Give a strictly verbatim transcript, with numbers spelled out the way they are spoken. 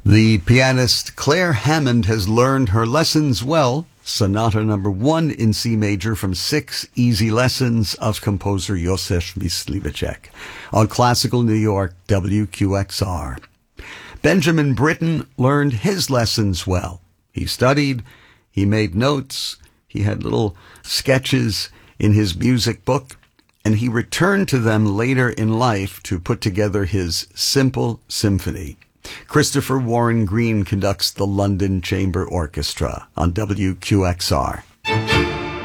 The pianist Claire Hammond has learned her lessons well. Sonata number one in C major from Six Easy Lessons of composer Josef Myslivacek on Classical New York W Q X R. Benjamin Britten learned his lessons well. He studied, he made notes, he had little sketches in his music book, and he returned to them later in life to put together his Simple Symphony. Christopher Warren Green conducts the London Chamber Orchestra on W Q X R.